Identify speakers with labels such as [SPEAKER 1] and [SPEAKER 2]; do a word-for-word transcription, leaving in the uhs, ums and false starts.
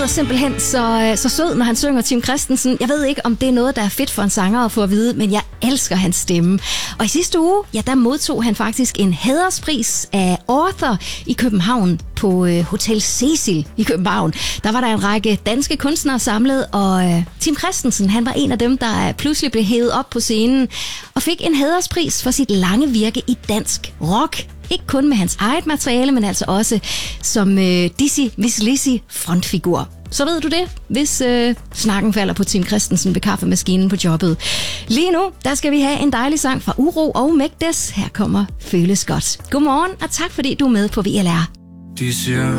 [SPEAKER 1] simpelthen så, så sød, når han synger, Tim Christensen. Jeg ved ikke, om det er noget, der er fedt for en sanger at få at vide, men jeg elsker hans stemme. Og i sidste uge, ja, der modtog han faktisk en hæderspris af Author i København på øh, Hotel Cecil i København. Der var der en række danske kunstnere samlet, og øh, Tim Christensen, han var en af dem, der pludselig blev hævet op på scenen og fik en hæderspris for sit lange virke i dansk rock. Ikke kun med hans eget materiale, men altså også som øh, Dizzy Miss Lizzy frontfigur. Så ved du det, hvis øh, snakken falder på Tim Christensen ved kaffemaskinen på jobbet. Lige nu, der skal vi have en dejlig sang fra Uro og Megdes. Her kommer Føles Godt. Godmorgen, og tak fordi du er med på V L R.
[SPEAKER 2] De siger,